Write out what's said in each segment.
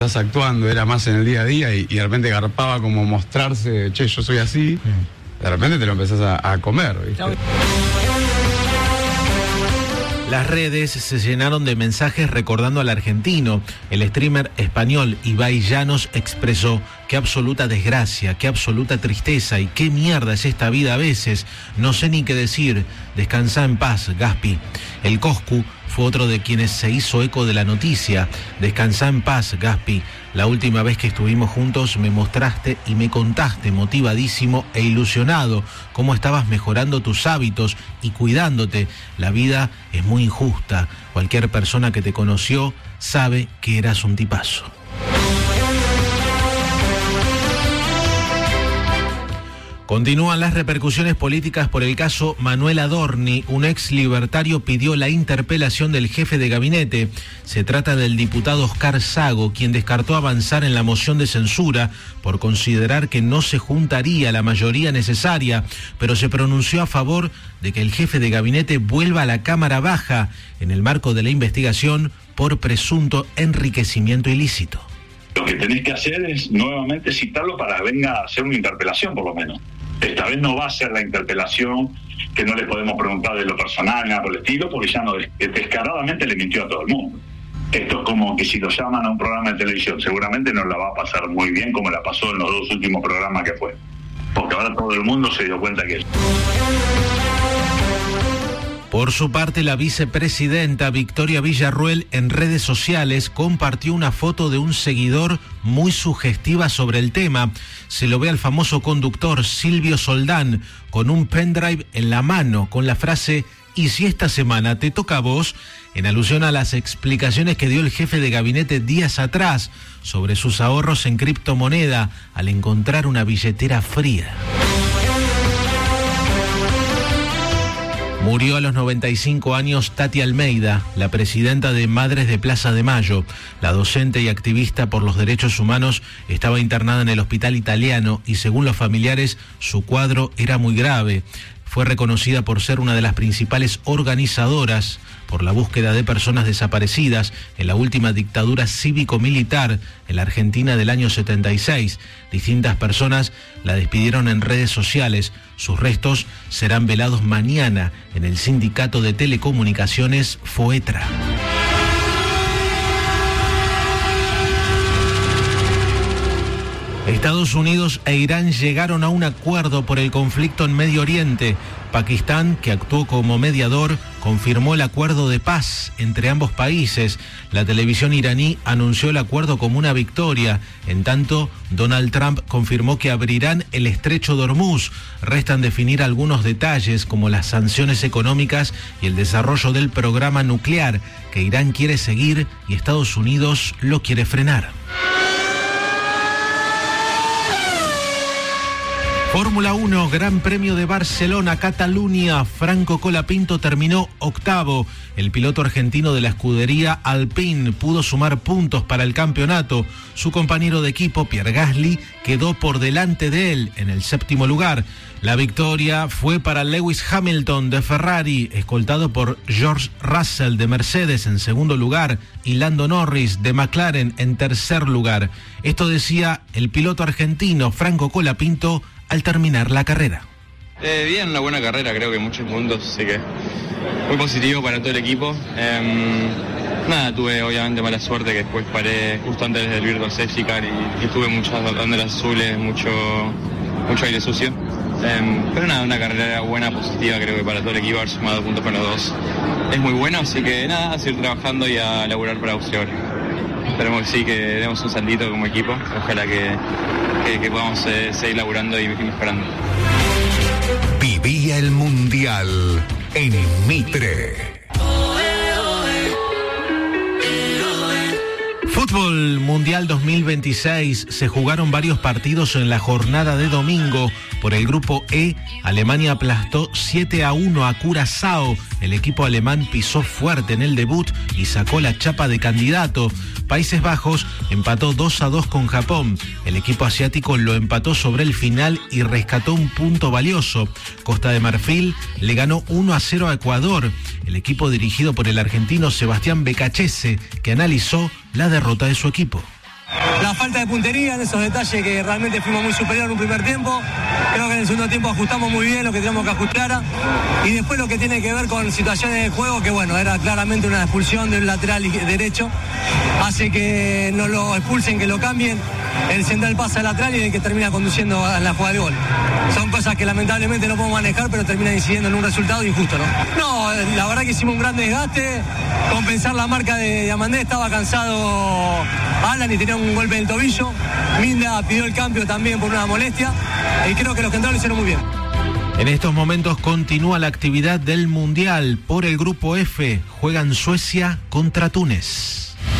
Estás actuando, era más en el día a día y de repente garpaba como mostrarse, che, yo soy así, de repente te lo empezás a comer, ¿viste? Las redes se llenaron de mensajes recordando al argentino. El streamer español Ibai Llanos expresó: qué absoluta desgracia, qué absoluta tristeza y qué mierda es esta vida a veces. No sé ni qué decir. Descansa en paz, Gaspi. El Coscu fue otro de quienes se hizo eco de la noticia. Descansa en paz, Gaspi. La última vez que estuvimos juntos me mostraste y me contaste motivadísimo e ilusionado cómo estabas mejorando tus hábitos y cuidándote. La vida es muy injusta. Cualquier persona que te conoció sabe que eras un tipazo. Continúan las repercusiones políticas por el caso Manuel Adorni. Un ex libertario pidió la interpelación del jefe de gabinete. Se trata del diputado Oscar Sago, quien descartó avanzar en la moción de censura por considerar que no se juntaría la mayoría necesaria, pero se pronunció a favor de que el jefe de gabinete vuelva a la Cámara Baja en el marco de la investigación por presunto enriquecimiento ilícito. Lo que tenés que hacer es nuevamente citarlo para que venga a hacer una interpelación, por lo menos. Esta vez no va a ser la interpelación, que no le podemos preguntar de lo personal, nada por el estilo, porque ya no, descaradamente le mintió a todo el mundo. Esto es como que si lo llaman a un programa de televisión, seguramente no la va a pasar muy bien como la pasó en los dos últimos programas que fue. Porque ahora todo el mundo se dio cuenta que es. Por su parte, la vicepresidenta Victoria Villarruel en redes sociales compartió una foto de un seguidor muy sugestiva sobre el tema. Se lo ve al famoso conductor Silvio Soldán con un pendrive en la mano con la frase «¿Y si esta semana te toca a vos?», en alusión a las explicaciones que dio el jefe de gabinete días atrás sobre sus ahorros en criptomoneda al encontrar una billetera fría. Murió a los 95 años Tati Almeida, la presidenta de Madres de Plaza de Mayo. La docente y activista por los derechos humanos estaba internada en el hospital italiano y, según los familiares, su cuadro era muy grave. Fue reconocida por ser una de las principales organizadoras por la búsqueda de personas desaparecidas en la última dictadura cívico-militar en la Argentina del año 76. Distintas personas la despidieron en redes sociales. Sus restos serán velados mañana en el Sindicato de Telecomunicaciones FOETRA. Estados Unidos e Irán llegaron a un acuerdo por el conflicto en Medio Oriente. Pakistán, que actuó como mediador, confirmó el acuerdo de paz entre ambos países. La televisión iraní anunció el acuerdo como una victoria. En tanto, Donald Trump confirmó que abrirán el estrecho de Hormuz. Restan definir algunos detalles como las sanciones económicas y el desarrollo del programa nuclear que Irán quiere seguir y Estados Unidos lo quiere frenar. Fórmula 1, Gran Premio de Barcelona, Cataluña. Franco Colapinto terminó octavo. El piloto argentino de la escudería Alpine pudo sumar puntos para el campeonato. Su compañero de equipo, Pierre Gasly, quedó por delante de él en el séptimo lugar. La victoria fue para Lewis Hamilton de Ferrari, escoltado por George Russell de Mercedes en segundo lugar y Lando Norris de McLaren en tercer lugar. Esto decía el piloto argentino Franco Colapinto al terminar la carrera. Bien, una buena carrera, creo que muchos puntos, así que muy positivo para todo el equipo. Tuve obviamente mala suerte que después paré justo antes del Virtual Safety Car y tuve muchas banderas azules, mucho aire sucio. Pero una carrera buena, positiva, creo que para todo el equipo haber sumado puntos para los dos es muy bueno, así que a seguir trabajando y a laburar para Australia. Esperemos que sí, que demos un saltito como equipo, ojalá que podamos seguir laburando y mejorando. Vivía el Mundial en Mitre. Fútbol Mundial 2026. Se jugaron varios partidos en la jornada de domingo. Por el grupo E, Alemania aplastó 7-1 a Curazao. El equipo alemán pisó fuerte en el debut y sacó la chapa de candidato. Países Bajos empató 2-2 con Japón. El equipo asiático lo empató sobre el final y rescató un punto valioso. Costa de Marfil le ganó 1-0 a Ecuador. El equipo dirigido por el argentino Sebastián Becachese, que analizó la derrota de su equipo. la falta de puntería, en esos detalles que realmente fuimos muy superior en un primer tiempo. Creo que en el segundo tiempo ajustamos muy bien lo que teníamos que ajustar. Y después lo que tiene que ver con situaciones de juego, que bueno, era claramente una expulsión del lateral derecho. Hace que no lo expulsen, que lo cambien. El central pasa al lateral y el que termina conduciendo a la jugada de gol. Son cosas que lamentablemente no podemos manejar, pero terminan incidiendo en un resultado injusto, ¿no? No, la verdad que hicimos un gran desgaste. Compensar la marca de Diamandé, estaba cansado Alan y tenía un golpe en el tobillo. Minda pidió el cambio también por una molestia. Y creo que los centrales lo hicieron muy bien. En estos momentos continúa la actividad del Mundial. Por el Grupo F juegan Suecia contra Túnez.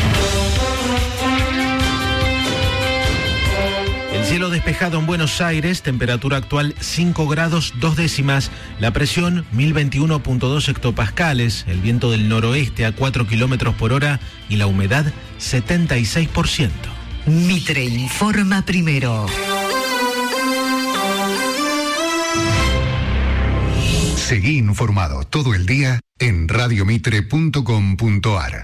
El cielo despejado en Buenos Aires, temperatura actual 5 grados 2 décimas, la presión 1021.2 hectopascales, el viento del noroeste a 4 kilómetros por hora y la humedad 76%. Mitre informa primero. Seguí informado todo el día en radiomitre.com.ar.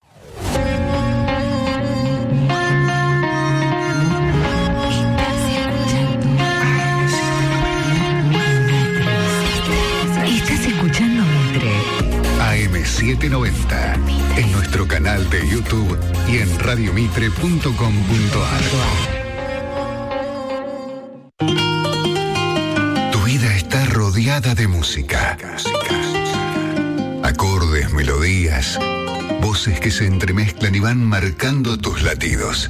AM790 en nuestro canal de YouTube y en radiomitre.com.ar. Tu vida está rodeada de música. Acordes, melodías, voces que se entremezclan y van marcando tus latidos.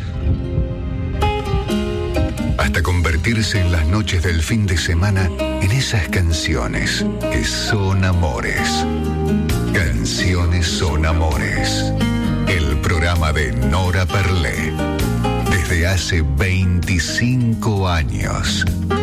Hasta convertirse en las noches del fin de semana en esas canciones que son amores. Canciones son amores. El programa de Nora Perlé. Desde hace 25 años.